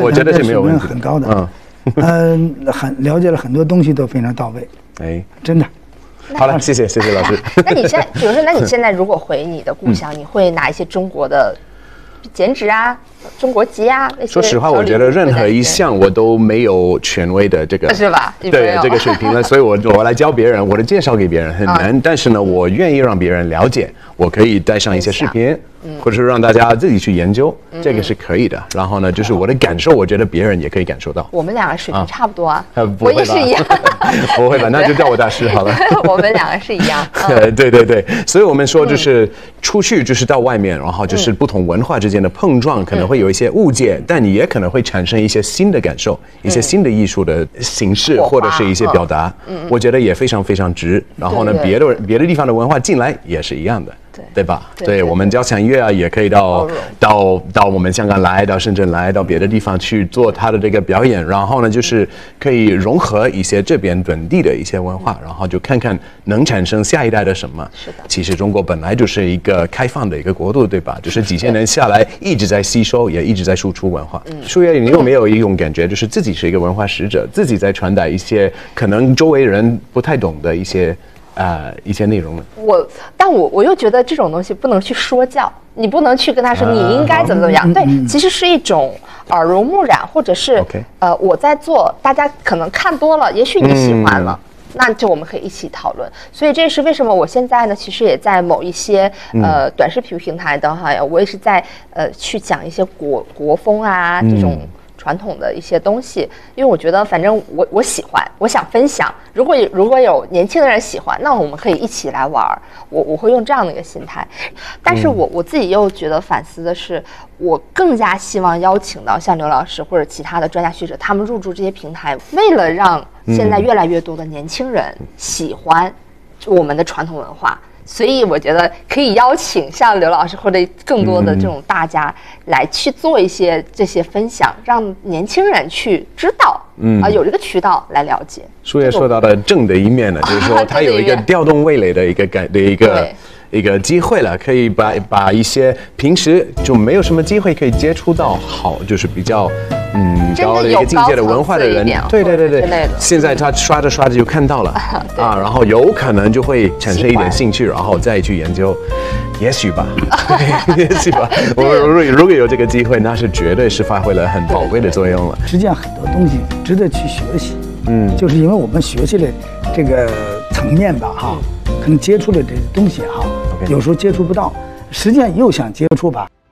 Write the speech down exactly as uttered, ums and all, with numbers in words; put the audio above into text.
我觉得是没有问题， 很高的。嗯。嗯，很了解了很多东西都非常到位，哎，真的。 好了，谢谢谢谢老师。 那你现在，比如说，那你现在如果回你的故乡，嗯、你会拿一些中国的剪纸啊、中国籍啊那些？ 说实话，我觉得任何一项我都没有权威的这个， 是吧？ 对这个水平了，所以我我来教别人，我的介绍给别人很难，嗯、但是呢，我愿意让别人了解，我可以带上一些视频。嗯、或者是让大家自己去研究，嗯、这个是可以的。然后呢，就是我的感受，我觉得别人也可以感受到。 我们两个水平差不多啊， 啊我也是一样。 不会吧？那就叫我大师好了。 我们两个是一样。 嗯、对对对，所以我们说就是出去就是到外面，然后就是不同文化之间的碰撞，可能会有一些误解，嗯、但你也可能会产生一些新的感受，一些新的艺术的形式、嗯、或者是一些表达。嗯，我觉得也非常非常值。然后呢，对对别的别的地方的文化进来也是一样的。对, 对吧？对, 对, 对，我们交响乐啊，也可以到到到我们香港来，到深圳来，到别的地方去做他的这个表演。然后呢，就是可以融合一些这边本地的一些文化，然后就看看能产生下一代的什么。是的。其实中国本来就是一个开放的一个国度，对吧？就是几千年下来一直在吸收，也一直在输出文化。嗯。舒月，你有没有一种感觉，就是自己是一个文化使者，自己在传达一些可能周围人不太懂的一些？呃，一些内容呢？ 我，但我我又觉得这种东西不能去说教，你不能去跟他说你应该怎么怎么样。呃、对，嗯、其实是一种耳濡目染，或者是 okay. 呃我在做，大家可能看多了，也许你喜欢了。嗯那就我们可以一起讨论，所以这是为什么我现在呢，其实也在某一些呃短视频平台的哈，我也是在呃去讲一些国国风啊这种。传统的一些东西，因为我觉得反正我我喜欢，我想分享。如果如果有年轻的人喜欢，那我们可以一起来玩。我我会用这样的一个心态。但是我我自己又觉得反思的是，我更加希望邀请到像刘老师或者其他的专家学者，他们入驻这些平台，为了让现在越来越多的年轻人喜欢我们的传统文化。所以我觉得可以邀请像刘老师或者更多的这种大家来去做一些这些分享，让年轻人去知道，嗯啊、呃，有这个渠道来了解。 舒月说到的正的一面呢，就是说它有一个调动味蕾的一个感的一个一个机会了，可以把把一些平时就没有什么机会可以接触到好，就是比较。嗯，高的一个境界的文化的人，对对对对，现在他刷着刷着就看到了啊，然后有可能就会产生一点兴趣，然后再去研究，也许吧，也许吧。我如果如果有这个机会，那是绝对是发挥了很宝贵的作用了。 实际上很多东西值得去学习，嗯，就是因为我们学习的这个层面吧，哈，可能接触的这些东西哈，有时候接触不到，实际上又想接触吧。